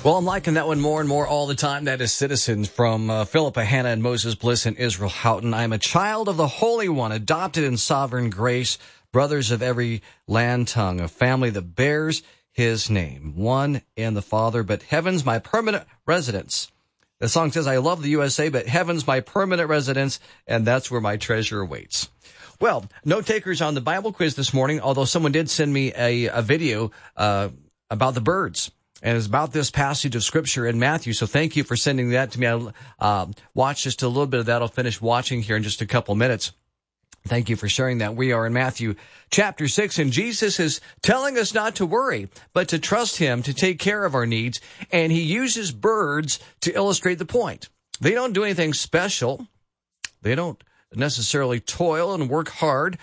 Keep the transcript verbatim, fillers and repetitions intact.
Well, I'm liking that one more and more all the time. That is Citizens from uh, Philippa Hannah and Moses Bliss and Israel Houghton. I am a child of the Holy One, adopted in sovereign grace, brothers of every land tongue, a family that bears his name, one in the Father, but heaven's my permanent residence. The song says, I love the U S A, but heaven's my permanent residence, and that's where my treasure awaits. Well, note takers on the Bible quiz this morning, although someone did send me a, a video uh, about the birds. And it's about this passage of Scripture in Matthew. So thank you for sending that to me. I uh, watched just a little bit of that. I'll finish watching here in just a couple minutes. Thank you for sharing that. We are in Matthew chapter six, and Jesus is telling us not to worry, but to trust him to take care of our needs. And he uses birds to illustrate the point. They don't do anything special. They don't necessarily toil and work hard,